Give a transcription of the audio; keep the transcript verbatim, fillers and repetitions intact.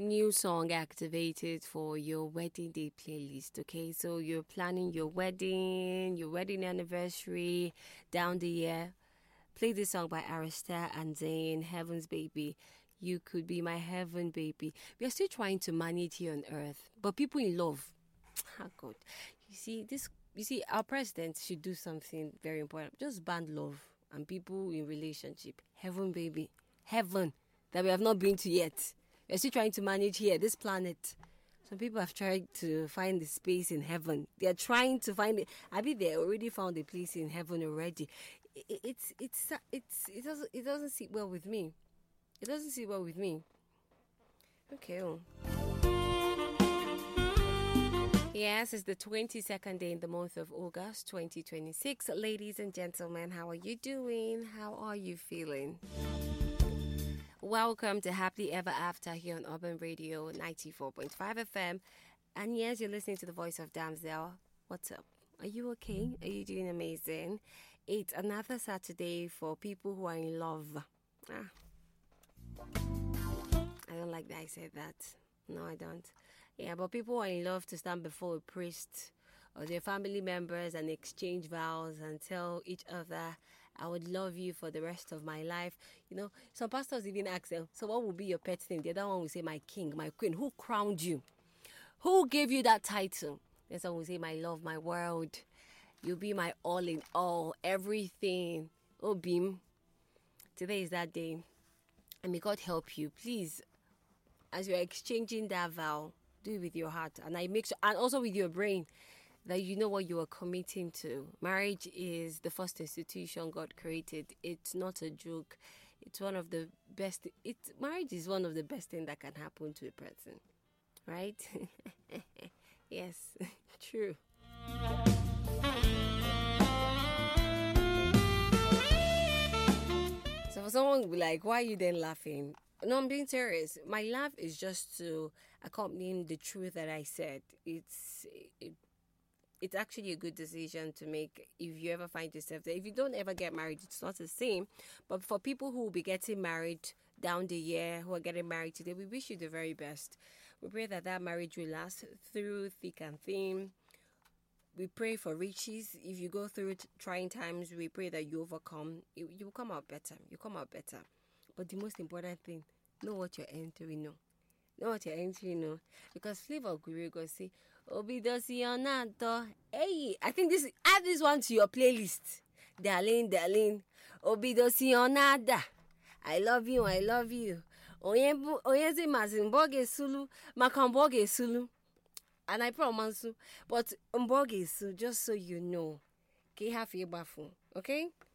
new song activated for your wedding day playlist. Okay, so you're planning your wedding, your wedding anniversary down the year. Play this song by Arista and Zayn, Heaven's Baby. You could be my heaven, baby. We are still trying to manage here on earth, but people in love, oh God, you see this. You see, our president should do something very important. Just ban love and people in relationship. Heaven, baby, heaven that we have not been to yet. We're still trying to manage here, this planet. Some people have tried to find the space in heaven. They are trying to find it. I mean, they already found a place in heaven already. It, it's it's it's it doesn't it doesn't sit well with me. It doesn't sit well with me. Okay. Oh. Yes, it's the twenty-second day in the month of August, twenty twenty-six. Ladies and gentlemen, how are you doing? How are you feeling? Welcome to Happily Ever After here on Urban Radio ninety-four point five F M. And yes, you're listening to the voice of Damsel. What's up? Are you okay? Are you doing amazing? It's another Saturday for people who are in love. Ah. I don't like that I said that. No, I don't. Yeah, but people are in love to stand before a priest or their family members and exchange vows and tell each other, I would love you for the rest of my life. You know, some pastors even ask them, so what will be your pet name? The other one will say, my king, my queen. Who crowned you? Who gave you that title? The other one will say, my love, my world. You'll be my all in all, everything. Oh, Beam. Today is that day. And may God help you. Please, as you're exchanging that vow, do it with your heart. And I make sure, and also with your brain, that you know what you are committing to. Marriage is the first institution God created. It's not a joke. It's one of the best. It marriage is one of the best things that can happen to a person, right? Yes, true. So for someone to be like, why are you then laughing? No, I'm being serious. My laugh is just to accompany the truth that I said. It's it, it's actually a good decision to make if you ever find yourself there. If you don't ever get married, it's not the same. But for people who will be getting married down the year, who are getting married today, we wish you the very best. We pray that that marriage will last through thick and thin. We pray for riches. If you go through trying times, we pray that you overcome. You, you will come out better. You come out better. But the most important thing, know what you're entering, no. Know what you're entering, no. Because Flavor Guru go say, Obidosionado. Hey, I think this, add this one to your playlist. Darling, darling. Obidosionada. I love you, I love you. Oyezi mazimboge sulu, makamboge sulu. And I promise you, but mboge sulu, just so you know. Okay, have your bafu, okay?